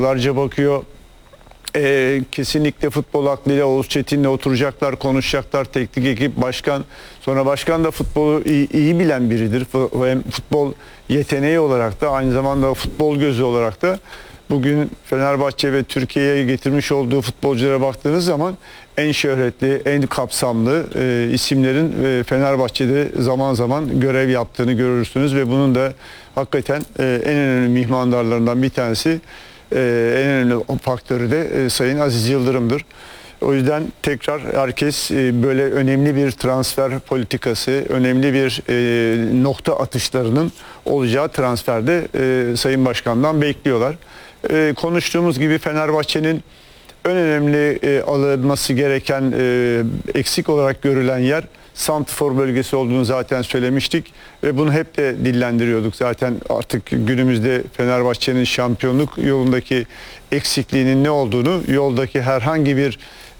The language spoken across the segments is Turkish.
Yıllarca bakıyor. Kesinlikle futbol aklıyla Oğuz Çetin'le oturacaklar, konuşacaklar. Teknik ekip, başkan. Sonra başkan da futbolu iyi bilen biridir. Hem futbol yeteneği olarak da aynı zamanda futbol gözü olarak da bugün Fenerbahçe ve Türkiye'ye getirmiş olduğu futbolculara baktığınız zaman en şöhretli, en kapsamlı isimlerin Fenerbahçe'de zaman zaman görev yaptığını görürsünüz ve bunun da hakikaten en önemli mihmandarlarından bir tanesi, en önemli faktörü de Sayın Aziz Yıldırım'dır. O yüzden tekrar herkes böyle önemli bir transfer politikası, önemli bir nokta atışlarının olacağı transferde Sayın Başkan'dan bekliyorlar. Konuştuğumuz gibi Fenerbahçe'nin en önemli alınması gereken eksik olarak görülen yer santrfor bölgesi olduğunu zaten söylemiştik ve bunu hep de dillendiriyorduk. Zaten artık günümüzde Fenerbahçe'nin şampiyonluk yolundaki eksikliğinin ne olduğunu yoldaki herhangi bir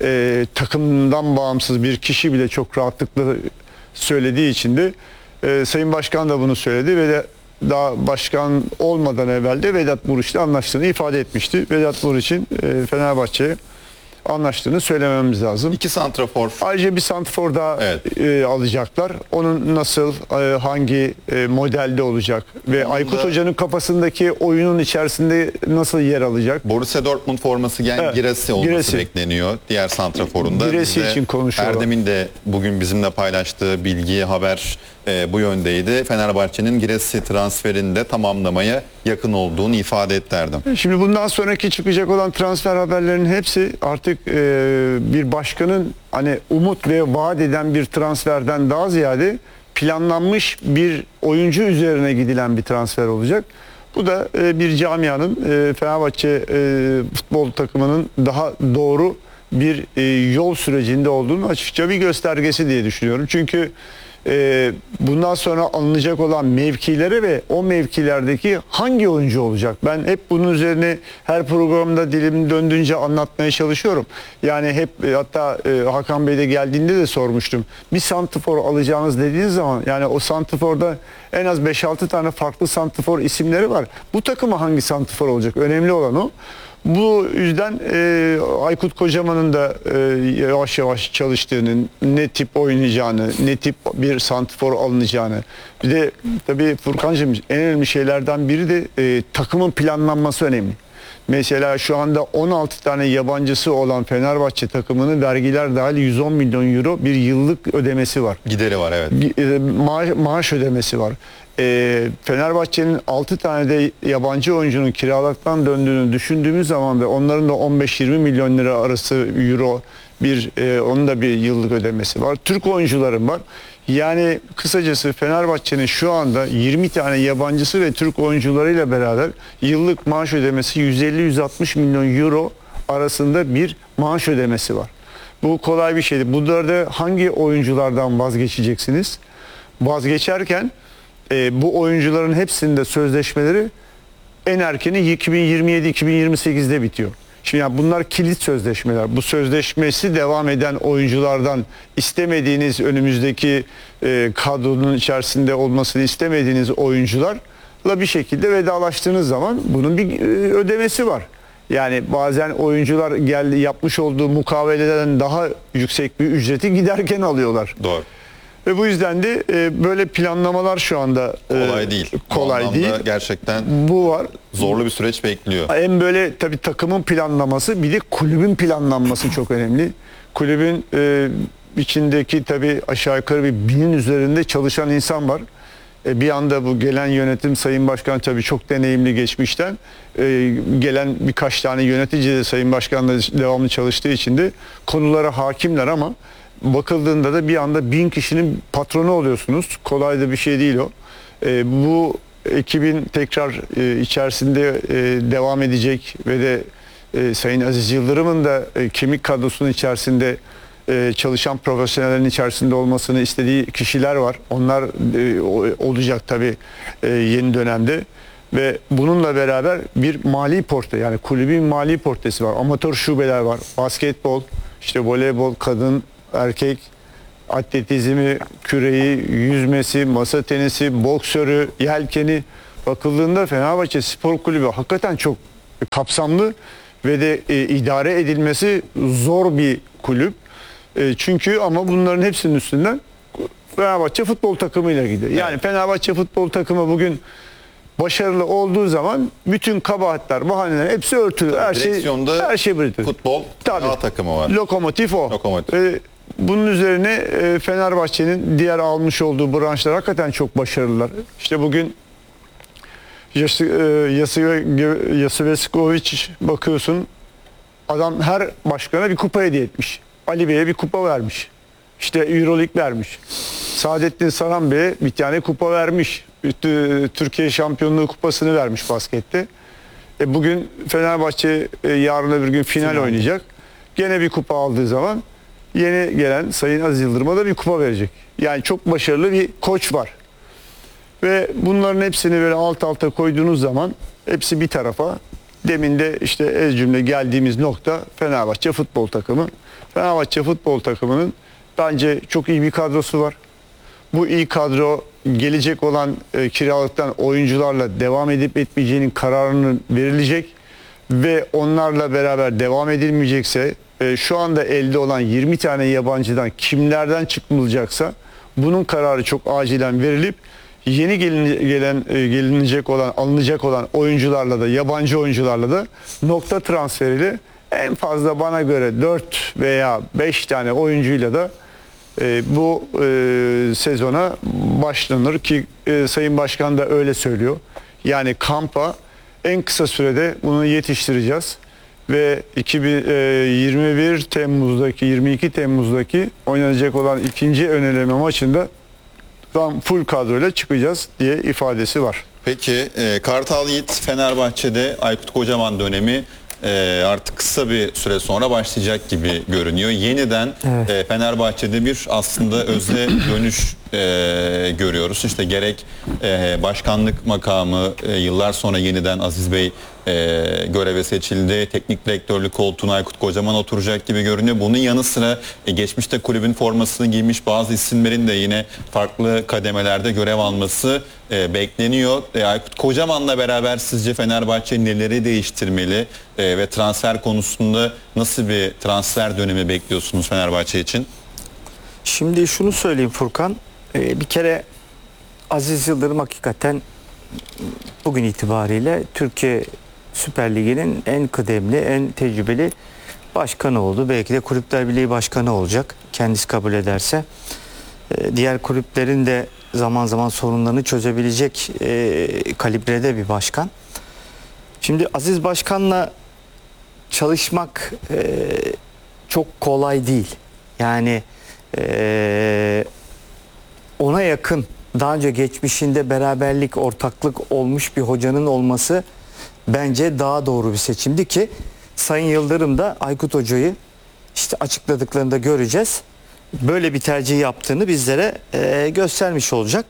takımdan bağımsız bir kişi bile çok rahatlıkla söylediği için de Sayın Başkan da bunu söyledi ve de daha başkan olmadan evvel de Vedat Muriç'le anlaştığını ifade etmişti. Vedat Muriç'in Fenerbahçe'ye anlaştığını söylememiz lazım. 2 santrafor. Ayrıca bir santrafor daha alacaklar. Onun nasıl, hangi modelde olacak ve onun Aykut Hoca'nın kafasındaki oyunun içerisinde nasıl yer alacak? Borussia Dortmund forması giyen Girassi olması bekleniyor. Diğer santraforunda. Girassi için konuşuyorlar. Erdem'in de bugün bizimle paylaştığı bilgi, haber bu yöndeydi. Fenerbahçe'nin Girassi transferini de tamamlamaya yakın olduğunu ifade etti Erdem. Şimdi bundan sonraki çıkacak olan transfer haberlerinin hepsi artık bir başkanın hani umut ve vaat eden bir transferden daha ziyade planlanmış bir oyuncu üzerine gidilen bir transfer olacak. Bu da bir camianın Fenerbahçe futbol takımının daha doğru bir yol sürecinde olduğunu açıkça bir göstergesi diye düşünüyorum. Çünkü bundan sonra alınacak olan mevkilere ve o mevkilerdeki hangi oyuncu olacak? Ben hep bunun üzerine her programda dilim döndüğünce anlatmaya çalışıyorum. Yani hep hatta Hakan Bey de geldiğinde de sormuştum. Bir santrfor alacağınız dediğiniz zaman yani o santrforda en az 5-6 tane farklı santrfor isimleri var. Bu takıma hangi santrfor olacak? Önemli olan o. Bu yüzden Aykut Kocaman'ın da yavaş yavaş çalıştığını, ne tip oynayacağını, ne tip bir santrfor alınacağını. Bir de tabii Furkancığım en önemli şeylerden biri de takımın planlanması önemli. Mesela şu anda 16 tane yabancısı olan Fenerbahçe takımının vergiler dahil 110 milyon euro bir yıllık ödemesi var. Gideri var, evet. Maaş ödemesi var. Fenerbahçe'nin 6 tane de yabancı oyuncunun kiralıktan döndüğünü düşündüğümüz zaman ve onların da 15-20 milyon lira arası euro onun da bir yıllık ödemesi var. Türk oyuncuların var. Yani kısacası Fenerbahçe'nin şu anda 20 tane yabancısı ve Türk oyuncularıyla beraber yıllık maaş ödemesi 150-160 milyon euro arasında bir maaş ödemesi var. Bu kolay bir şeydi. Bunlarda hangi oyunculardan vazgeçeceksiniz? Vazgeçerken bu oyuncuların hepsinin de sözleşmeleri en erkeni 2027-2028'de bitiyor. Şimdi yani bunlar kilit sözleşmeler. Bu sözleşmesi devam eden oyunculardan istemediğiniz önümüzdeki kadronun içerisinde olmasını istemediğiniz oyuncularla bir şekilde vedalaştığınız zaman bunun bir ödemesi var. Yani bazen oyuncular yapmış olduğu mukaveleden daha yüksek bir ücreti giderken alıyorlar. Doğru. Ve bu yüzden de böyle planlamalar şu anda kolay değil. Kolay değil. Gerçekten bu var. Zorlu bir süreç bekliyor. Hem böyle tabii takımın planlaması bir de kulübün planlanması çok önemli. Kulübün içindeki tabii aşağı yukarı bir 1000'in üzerinde çalışan insan var. Bir anda bu gelen yönetim Sayın Başkan tabii çok deneyimli geçmişten gelen birkaç tane yönetici de Sayın Başkan'la devamlı çalıştığı için de konulara hakimler ama bakıldığında da bir anda 1000 kişinin patronu oluyorsunuz. Kolay da bir şey değil o. Bu ekibin tekrar içerisinde devam edecek ve de Sayın Aziz Yıldırım'ın da kemik kadrosunun içerisinde çalışan profesyonellerin içerisinde olmasını istediği kişiler var. Onlar olacak tabii yeni dönemde. Ve bununla beraber bir mali portre, yani kulübün mali portresi var. Amatör şubeler var. Basketbol, işte voleybol, kadın, erkek, atletizmi, küreği, yüzmesi, masa tenisi, boksörü, yelkeni. Bakıldığında Fenerbahçe Spor Kulübü hakikaten çok kapsamlı ve de idare edilmesi zor bir kulüp. Çünkü ama bunların hepsinin üstünden Fenerbahçe futbol takımıyla gidiyor. Yani Evet. Fenerbahçe futbol takımı bugün başarılı olduğu zaman bütün kabahatler, bahaneler hepsi örtülür. Direksiyonda Her şey biridir. futbol Tabii. A takımı var. Lokomotif o. Lokomotif. Bunun üzerine Fenerbahçe'nin diğer almış olduğu branşlar hakikaten çok başarılılar. İşte bugün Yasuveskovic bakıyorsun, adam her başkana bir kupa hediye etmiş. Ali Bey'e bir kupa vermiş. İşte Euroleague vermiş. Saadettin Saran Bey'e bir tane kupa vermiş. Türkiye Şampiyonluğu kupasını vermiş baskette. Bugün Fenerbahçe yarın öbür gün final oynayacak. Gene bir kupa aldığı zaman yeni gelen Sayın Aziz Yıldırım'a da bir kupa verecek. Yani çok başarılı bir koç var. Ve bunların hepsini böyle alt alta koyduğunuz zaman hepsi bir tarafa. Demin de işte ez cümle geldiğimiz nokta Fenerbahçe futbol takımı. Fenerbahçe futbol takımının bence çok iyi bir kadrosu var. Bu iyi kadro gelecek olan kiralıktan oyuncularla devam edip etmeyeceğinin kararının verilecek ve onlarla beraber devam edilmeyecekse şu anda elde olan 20 tane yabancıdan kimlerden çıkılacaksa bunun kararı çok acilen verilip yeni alınacak olan oyuncularla da yabancı oyuncularla da nokta transferiyle en fazla bana göre 4 veya 5 tane oyuncuyla da bu sezona başlanır ki Sayın Başkan da öyle söylüyor. Yani kampa en kısa sürede bunu yetiştireceğiz ve 21 Temmuz'daki 22 Temmuz'daki oynanacak olan ikinci ön eleme maçında tam full kadroyla çıkacağız diye ifadesi var. Peki Kartal Yiğit Fenerbahçe'de Aykut Kocaman dönemi artık kısa bir süre sonra başlayacak gibi görünüyor. Yeniden Fenerbahçe'de bir aslında özne dönüş görüyoruz. İşte gerek başkanlık makamı yıllar sonra yeniden Aziz Bey göreve seçildi. Teknik direktörlük koltuğuna Aykut Kocaman oturacak gibi görünüyor. Bunun yanı sıra geçmişte kulübün formasını giymiş bazı isimlerin de yine farklı kademelerde görev alması bekleniyor. Aykut Kocaman'la beraber sizce Fenerbahçe neleri değiştirmeli ve transfer konusunda nasıl bir transfer dönemi bekliyorsunuz Fenerbahçe için? Şimdi şunu söyleyeyim Furkan. Bir kere Aziz Yıldırım hakikaten bugün itibariyle Türkiye Süper Ligi'nin en kıdemli, en tecrübeli başkanı oldu. Belki de Kulüpler Birliği başkanı olacak. Kendisi kabul ederse. Diğer kulüplerin de zaman zaman sorunlarını çözebilecek kalibrede bir başkan. Şimdi Aziz Başkan'la çalışmak çok kolay değil. Yani ona yakın, daha önce geçmişinde beraberlik, ortaklık olmuş bir hocanın olması bence daha doğru bir seçimdi ki Sayın Yıldırım da Aykut Hoca'yı işte açıkladıklarında göreceğiz. Böyle bir tercih yaptığını bizlere göstermiş olacak.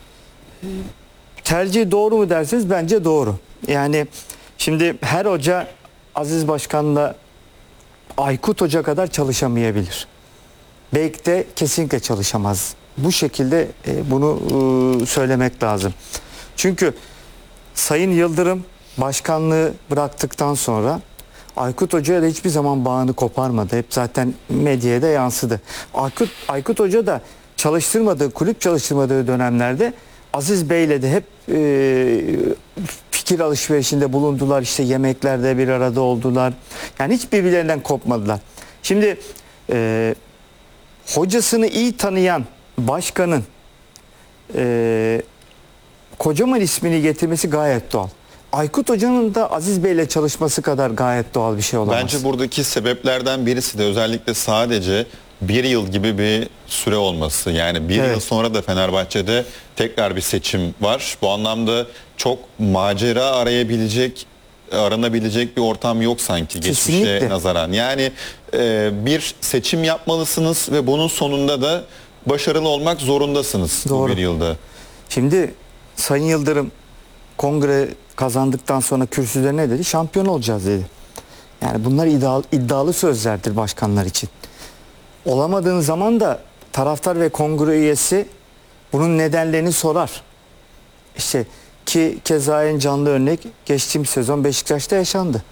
Tercih doğru mu derseniz bence doğru. Yani şimdi her hoca Aziz Başkan'la Aykut Hoca kadar çalışamayabilir. Belki de kesinlikle çalışamaz. Bu şekilde bunu söylemek lazım. Çünkü Sayın Yıldırım başkanlığı bıraktıktan sonra Aykut Hoca ile hiçbir zaman bağını koparmadı. Hep zaten medyaya da yansıdı. Aykut Hoca da kulüp çalıştırmadığı dönemlerde Aziz Bey'le de hep fikir alışverişinde bulundular. İşte yemeklerde bir arada oldular. Yani hiç birbirlerinden kopmadılar. Şimdi hocasını iyi tanıyan başkanın Kocaman ismini getirmesi gayet doğal. Aykut Hoca'nın da Aziz Bey'le çalışması kadar gayet doğal bir şey olamaz. Bence buradaki sebeplerden birisi de özellikle sadece bir yıl gibi bir süre olması. Yani bir yıl sonra da Fenerbahçe'de tekrar bir seçim var. Bu anlamda çok macera aranabilecek bir ortam yok sanki geçmişe nazaran. Yani bir seçim yapmalısınız ve bunun sonunda da başarılı olmak zorundasınız. Doğru. Bu bir yılda. Şimdi Sayın Yıldırım kongre kazandıktan sonra kürsüde ne dedi? Şampiyon olacağız dedi. Yani bunlar iddialı sözlerdir başkanlar için. Olamadığın zaman da taraftar ve kongre üyesi bunun nedenlerini sorar. İşte Ki keza en canlı örnek geçtiğimiz sezon Beşiktaş'ta yaşandı.